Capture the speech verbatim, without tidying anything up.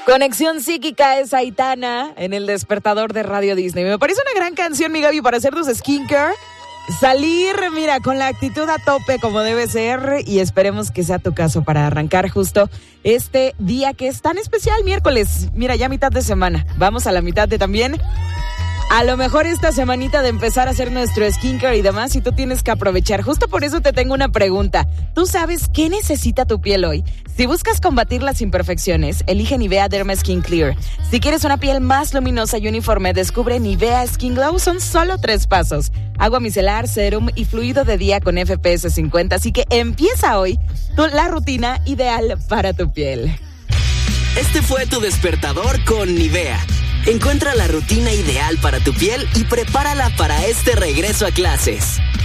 Conexión Psíquica es Aitana en el despertador de Radio Disney. Me parece una gran canción, mi Gaby, para hacer tus skincare. Salir, mira, con la actitud a tope como debe ser, y esperemos que sea tu caso para arrancar justo este día que es tan especial, miércoles. Mira, ya mitad de semana. Vamos a la mitad de también. A lo mejor esta semanita de empezar a hacer nuestro skincare y demás, y tú tienes que aprovechar. Justo por eso te tengo una pregunta. ¿Tú sabes qué necesita tu piel hoy? Si buscas combatir las imperfecciones, elige Nivea Derma Skin Clear. Si quieres una piel más luminosa y uniforme, descubre Nivea Skin Glow. Son solo tres pasos. Agua micelar, serum y fluido de día con F P S cincuenta. Así que empieza hoy tu, la rutina ideal para tu piel. Este fue tu despertador con Nivea. Encuentra la rutina ideal para tu piel y prepárala para este regreso a clases.